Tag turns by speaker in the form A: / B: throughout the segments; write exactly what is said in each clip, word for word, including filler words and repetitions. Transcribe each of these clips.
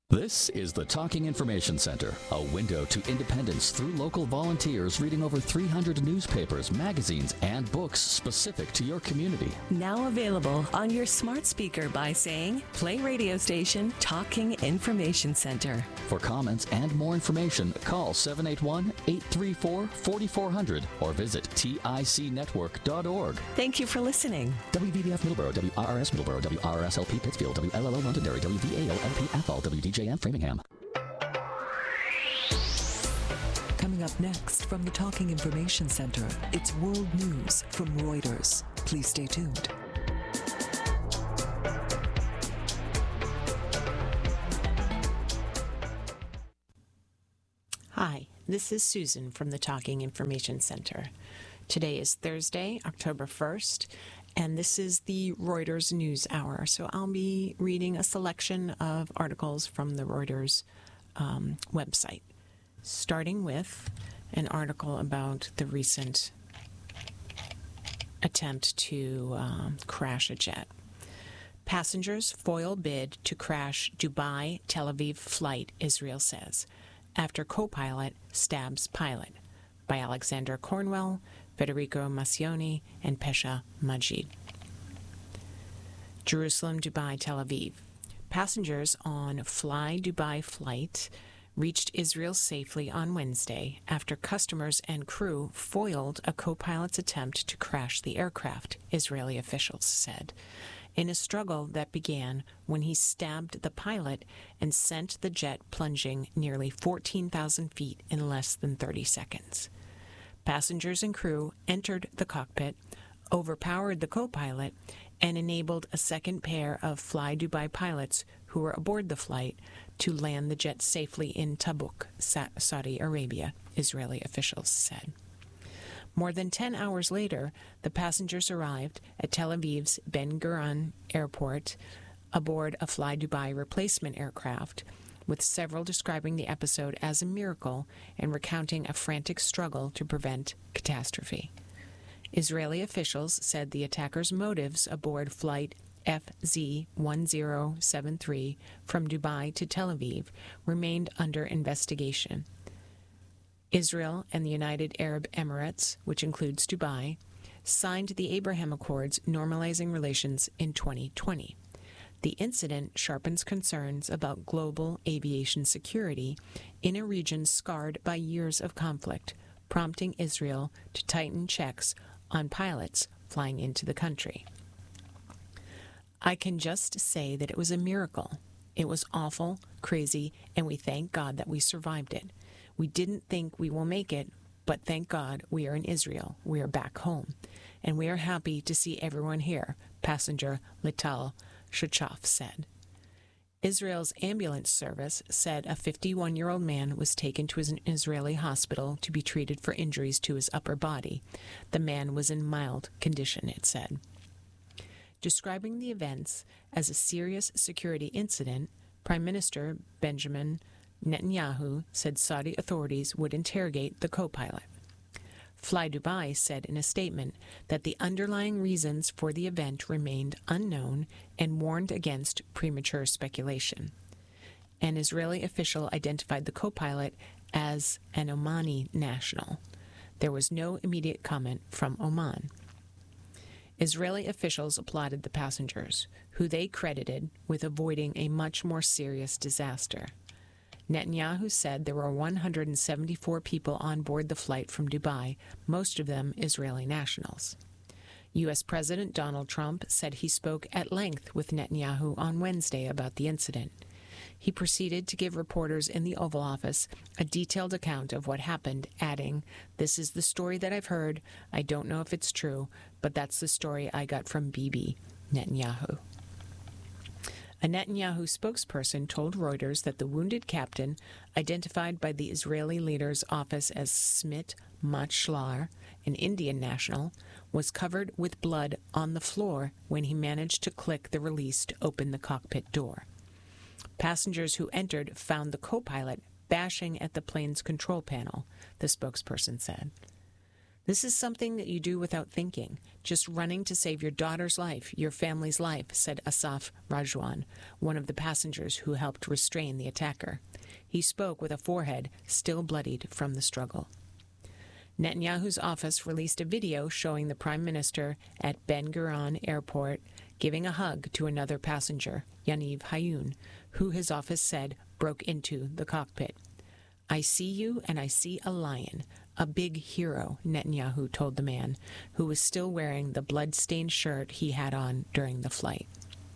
A: This is the Talking Information Center, a window to independence through local volunteers reading over three hundred newspapers, magazines, and books specific to your community.
B: Now available on your smart speaker by saying, play radio station Talking Information Center.
A: For comments and more information, call seven eight one, eight three four, four four zero zero or visit tic network dot org.
B: Thank you for listening.
A: W V B F Middleborough, W R R S Middleborough, W R R S L P Pittsfield, W L L O Londonderry, W V A O L P Athol, W D J M Framingham.
C: Coming up next from the Talking Information Center, it's World News from Reuters. Please stay tuned.
D: Hi, this is Susan from the Talking Information Center. Today is Thursday, October first, and this is the Reuters News Hour. So I'll be reading a selection of articles from the Reuters um, website, starting with an article about the recent attempt to um, crash a jet. Passengers foil bid to crash Dubai-Tel Aviv flight, Israel says, after co-pilot stabs pilot, by Alexander Cornwell, Federico Massioni, and Pesha Majid. Jerusalem, Dubai, Tel Aviv. Passengers on Fly Dubai flight reached Israel safely on Wednesday after customers and crew foiled a co-pilot's attempt to crash the aircraft, Israeli officials said, in a struggle that began when he stabbed the pilot and sent the jet plunging nearly fourteen thousand feet in less than thirty seconds. Passengers and crew entered the cockpit, overpowered the co-pilot, and enabled a second pair of Fly Dubai pilots who were aboard the flight to land the jet safely in Tabuk, Saudi Arabia, Israeli officials said. More than ten hours later, the passengers arrived at Tel Aviv's Ben Gurion Airport aboard a Fly Dubai replacement aircraft, with several describing the episode as a miracle and recounting a frantic struggle to prevent catastrophe. Israeli officials said the attackers' motives aboard flight F Z one zero seven three from Dubai to Tel Aviv remained under investigation. Israel and the United Arab Emirates, which includes Dubai, signed the Abraham Accords normalizing relations in twenty twenty. The incident sharpens concerns about global aviation security in a region scarred by years of conflict, prompting Israel to tighten checks on pilots flying into the country. I can just say that it was a miracle. It was awful, crazy, and we thank God that we survived it. We didn't think we will make it, but thank God we are in Israel. We are back home. And we are happy to see everyone here, passenger Lital Shachaf said. Israel's ambulance service said a fifty-one-year-old man was taken to an Israeli hospital to be treated for injuries to his upper body. The man was in mild condition, it said. Describing the events as a serious security incident, Prime Minister Benjamin Netanyahu said Saudi authorities would interrogate the co-pilot. Fly Dubai said in a statement that the underlying reasons for the event remained unknown and warned against premature speculation. An Israeli official identified the co-pilot as an Omani national. There was no immediate comment from Oman. Israeli officials applauded the passengers, who they credited with avoiding a much more serious disaster. Netanyahu said there were one hundred seventy-four people on board the flight from Dubai, most of them Israeli nationals. U S President Donald Trump said he spoke at length with Netanyahu on Wednesday about the incident. He proceeded to give reporters in the Oval Office a detailed account of what happened, adding, "This is the story that I've heard. I don't know if it's true, but that's the story I got from Bibi Netanyahu." A Netanyahu spokesperson told Reuters that the wounded captain, identified by the Israeli leader's office as Smit Matshlar, an Indian national, was covered with blood on the floor when he managed to click the release to open the cockpit door. Passengers who entered found the co-pilot bashing at the plane's control panel, the spokesperson said. This is something that you do without thinking, just running to save your daughter's life, your family's life, said Asaf Rajwan, one of the passengers who helped restrain the attacker. He spoke with a forehead still bloodied from the struggle. Netanyahu's office released a video showing the prime minister at Ben Gurion Airport giving a hug to another passenger, Yaniv Hayun, who his office said broke into the cockpit. "I see you and I see a lion, a big hero," Netanyahu told the man, who was still wearing the blood-stained shirt he had on during the flight.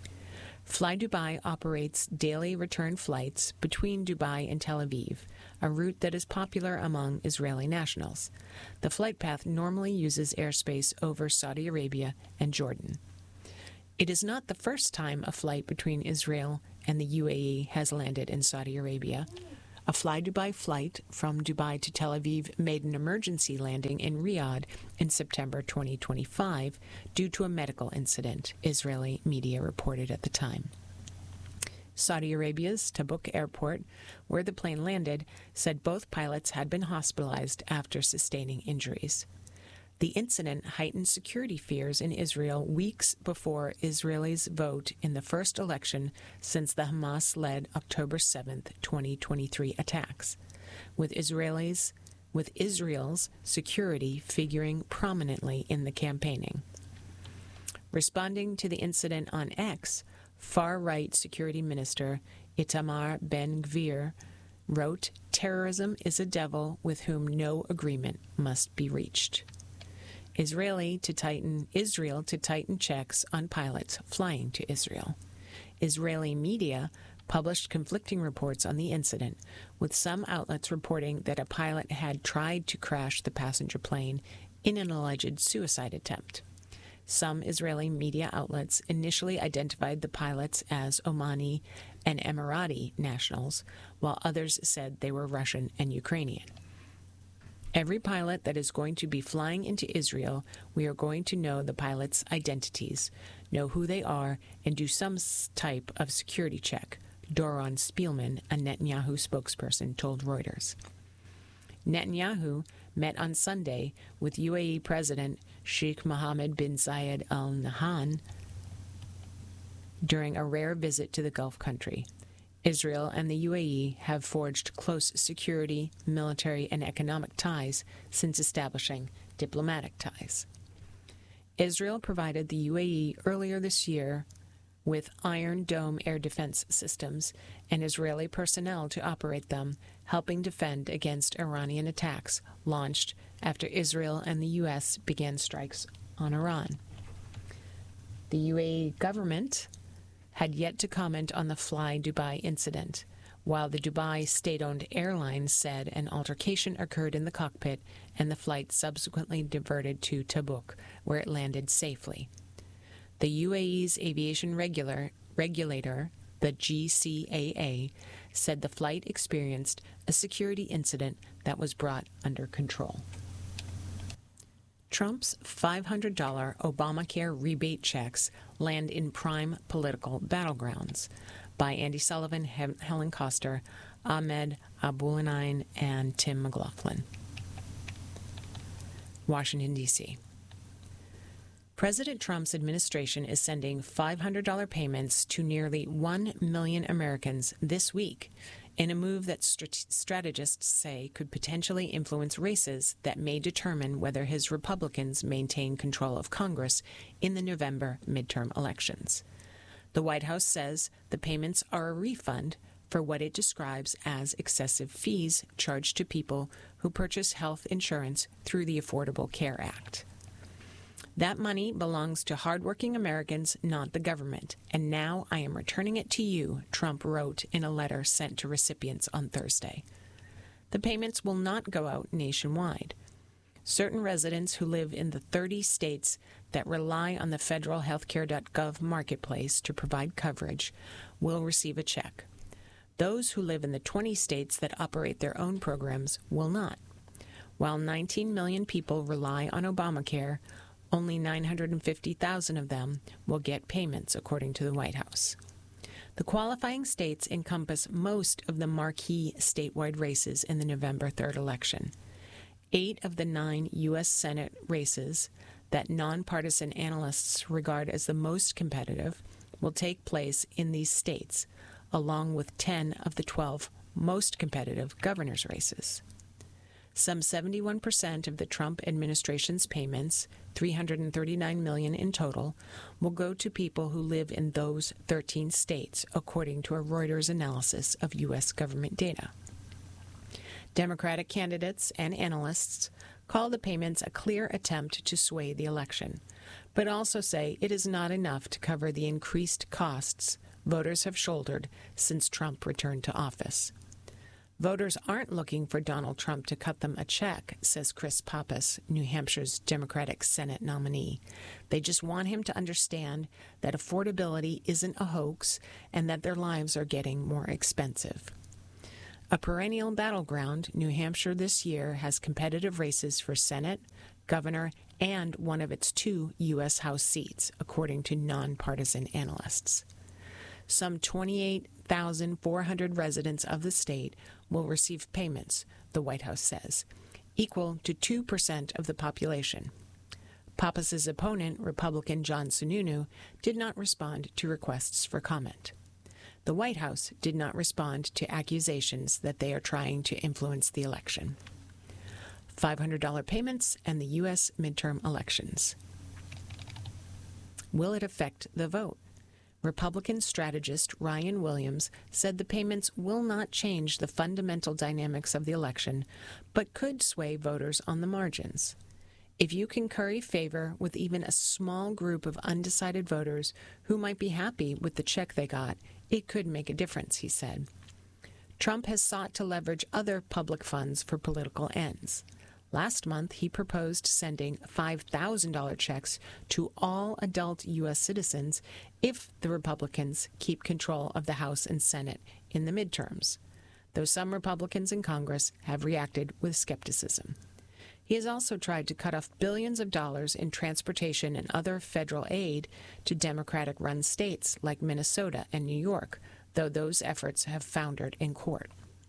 D: Fly Dubai operates daily return flights between Dubai and Tel Aviv, a route that is popular among Israeli nationals. The flight path normally uses airspace over Saudi Arabia and Jordan. It is not the first time a flight between Israel and the U A E has landed in Saudi Arabia. A Fly Dubai flight from Dubai to Tel Aviv made an emergency landing in Riyadh in September twenty twenty-five due to a medical incident, Israeli media reported at the time. Saudi Arabia's Tabuk airport, where the plane landed, said both pilots had been hospitalized after sustaining injuries. The incident heightened security fears in Israel weeks before Israelis vote in the first election since the Hamas-led October seventh, twenty twenty-three attacks, with Israelis with Israel's security figuring prominently in the campaigning. Responding to the incident on X, far-right Security Minister Itamar Ben-Gvir wrote, "Terrorism is a devil with whom no agreement must be reached." Israeli to tighten Israel to tighten checks on pilots flying to Israel. Israeli media published conflicting reports on the incident, with some outlets reporting that a pilot had tried to crash the passenger plane in an alleged suicide attempt. Some Israeli media outlets initially identified the pilots as Omani and Emirati nationals, while others said they were Russian and Ukrainian. Every pilot that is going to be flying into Israel, we are going to know the pilots' identities, know who they are, and do some type of security check, Doron Spielman, a Netanyahu spokesperson, told Reuters. Netanyahu met on Sunday with U A E President Sheikh Mohammed bin Zayed Al Nahyan during a rare visit to the Gulf country. Israel and the U A E have forged close security, military, and economic ties since establishing diplomatic ties. Israel provided the U A E earlier this year with Iron Dome air defense systems and Israeli personnel to operate them, helping defend against Iranian attacks launched after Israel and the U S began strikes on Iran. The U A E government had yet to comment on the Fly Dubai incident, while the Dubai state-owned airline said an altercation occurred in the cockpit and the flight subsequently diverted to Tabuk, where it landed safely. The U A E's aviation regular, regulator, the G C A A, said the flight experienced a security incident that was brought under control. Trump's five hundred dollars Obamacare rebate checks land in prime political battlegrounds, by Andy Sullivan, Helen Koster, Ahmed Aboulanine, and Tim McLaughlin. Washington, D C President Trump's administration is sending five hundred dollars payments to nearly one million Americans this week, in a move that strat- strategists say could potentially influence races that may determine whether his Republicans maintain control of Congress in the November midterm elections. The White House says the payments are a refund for what it describes as excessive fees charged to people who purchase health insurance through the Affordable Care Act. That money belongs to hardworking Americans, not the government, and now I am returning it to you, Trump wrote in a letter sent to recipients on Thursday. The payments will not go out nationwide. Certain residents who live in the thirty states that rely on the federal healthcare dot gov marketplace to provide coverage will receive a check. Those who live in the twenty states that operate their own programs will not. While nineteen million people rely on Obamacare, only nine hundred fifty thousand of them will get payments, according to the White House. The qualifying states encompass most of the marquee statewide races in the November third election. Eight of the nine U S Senate races that nonpartisan analysts regard as the most competitive will take place in these states, along with ten of the twelve most competitive governor's races. Some seventy-one percent of the Trump administration's payments, three hundred thirty-nine million dollars in total, will go to people who live in those thirteen states, according to a Reuters analysis of U S government data. Democratic candidates and analysts call the payments a clear attempt to sway the election, but also say it is not enough to cover the increased costs voters have shouldered since Trump returned to office. Voters aren't looking for Donald Trump to cut them a check, says Chris Pappas, New Hampshire's Democratic Senate nominee. They just want him to understand that affordability isn't a hoax and that their lives are getting more expensive. A perennial battleground, New Hampshire this year has competitive races for Senate, governor, and one of its two U S House seats, according to nonpartisan analysts. Some twenty-eight thousand four hundred residents of the state will receive payments, the White House says, equal to two percent of the population. Pappas's opponent, Republican John Sununu, did not respond to requests for comment. The White House did not respond to accusations that they are trying to influence the election. five hundred dollars payments and the U S midterm elections. Will it affect the vote? Republican strategist Ryan Williams said the payments will not change the fundamental dynamics of the election, but could sway voters on the margins. If you can curry favor with even a small group of undecided voters who might be happy with the check they got, it could make a difference, he said. Trump has sought to leverage other public funds for political ends. Last month, he proposed sending five thousand dollars checks to all adult U S citizens if the Republicans keep control of the House and Senate in the midterms, though some Republicans in Congress have reacted with skepticism. He has also tried to cut off billions of dollars in transportation and other federal aid to Democratic-run states like Minnesota and New York, though those efforts have foundered in court.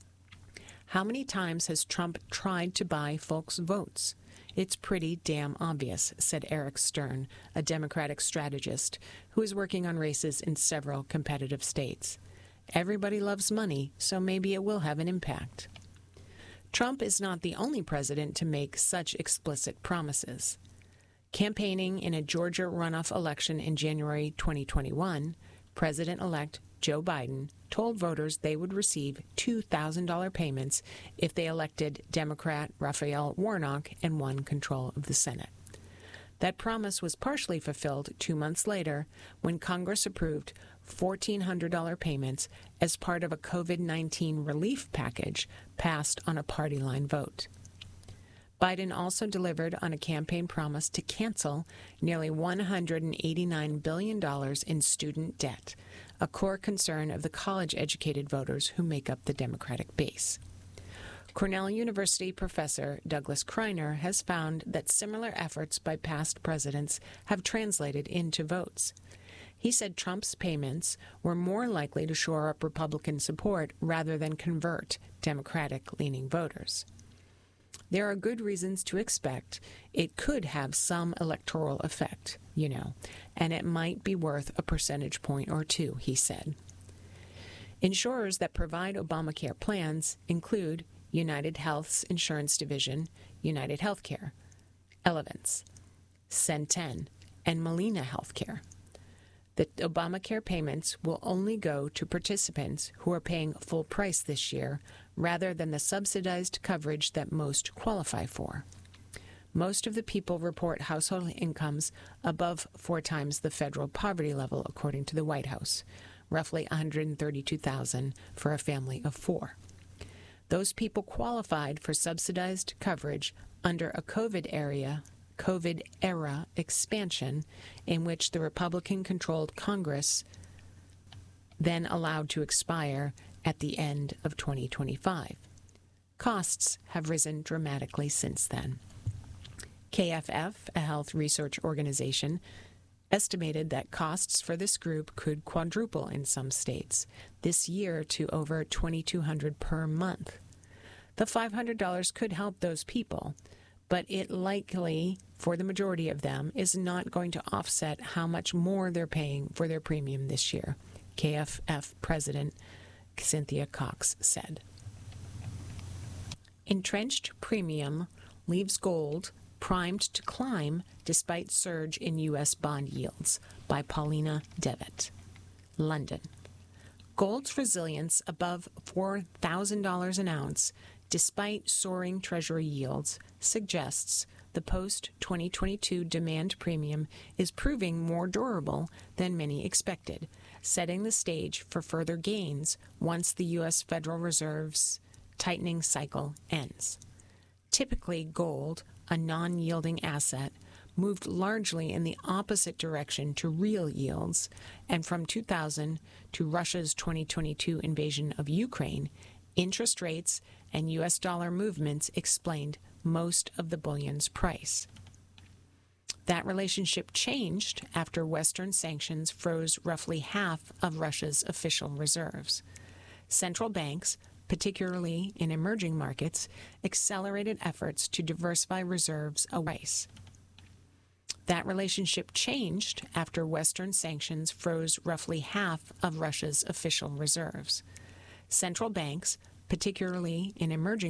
D: How many times has Trump tried to buy folks' votes? It's pretty damn obvious, said Eric Stern, a Democratic strategist who is working on races in several competitive states. Everybody loves money, so maybe it will have an impact. Trump is not the only president to make such explicit promises. Campaigning in a Georgia runoff election in January twenty twenty-one, President-elect Joe Biden told voters they would receive two thousand dollars payments if they elected Democrat Raphael Warnock and won control of the Senate. That promise was partially fulfilled two months later when Congress approved fourteen hundred dollars payments as part of a COVID nineteen relief package passed on a party line vote. Biden also delivered on a campaign promise to cancel nearly one hundred eighty-nine billion dollars in student debt, a core concern of the college-educated voters who make up the Democratic base. Cornell University professor Douglas Kreiner has found that similar efforts by past presidents have translated into votes. He said Trump's payments were more likely to shore up Republican support rather than convert Democratic-leaning voters. There are good reasons to expect it could have some electoral effect, you know, and it might be worth a percentage point or two, he said. Insurers that provide Obamacare plans include United Health's insurance division, United Healthcare, Elevance, Centene, and Molina Healthcare. The Obamacare payments will only go to participants who are paying full price this year rather than the subsidized coverage that most qualify for. Most of the people report household incomes above four times the federal poverty level, according to the White House, roughly one hundred thirty-two thousand dollars for a family of four. Those people qualified for subsidized coverage under a COVID area, COVID era expansion in which the Republican-controlled Congress then allowed to expire at the end of twenty twenty-five. Costs have risen dramatically since then. K F F, a health research organization, estimated that costs for this group could quadruple in some states this year to over twenty-two hundred dollars per month. The five hundred dollars could help those people, but it likely, for the majority of them, is not going to offset how much more they're paying for their premium this year, K F F President Cynthia Cox said. Entrenched premium leaves gold primed to climb despite surge in U S bond yields, by Paulina Devitt. London. Gold's resilience above four thousand dollars an ounce, despite soaring Treasury yields, suggests the post twenty twenty-two demand premium is proving more durable than many expected, setting the stage for further gains once the U S Federal Reserve's tightening cycle ends. Typically, gold, a non-yielding asset, moved largely in the opposite direction to real yields, and from two thousand to Russia's twenty twenty-two invasion of Ukraine, interest rates and U S dollar movements explained most of the bullion's price. That relationship changed after Western sanctions froze roughly half of Russia's official reserves. Central banks, particularly in emerging markets, accelerated efforts to diversify reserves away. That relationship changed after Western sanctions froze roughly half of Russia's official reserves. Central banks, particularly in emerging